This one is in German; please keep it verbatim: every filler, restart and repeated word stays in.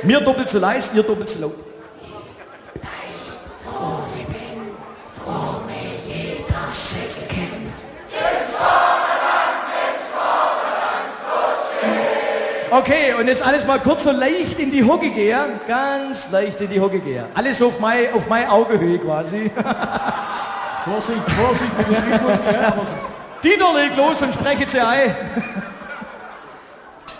Mir doppelt so leise, ihr doppelt so laut. Okay, und jetzt alles mal kurz so leicht in die Hocke gehen. Ganz leicht in die Hocke gehen. Alles auf meine auf mein Augehöhe quasi. Vorsicht, Vorsicht, mit dem Rhythmus, ja, Dieter, leg los und spreche sie ein.